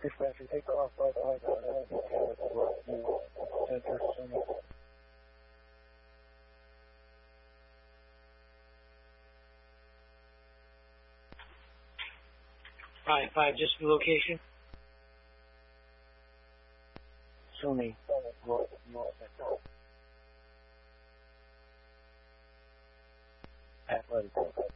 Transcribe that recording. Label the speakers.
Speaker 1: Dispatcher, take off by the high center.
Speaker 2: 5-5, just the location.
Speaker 1: Sony. Athletic.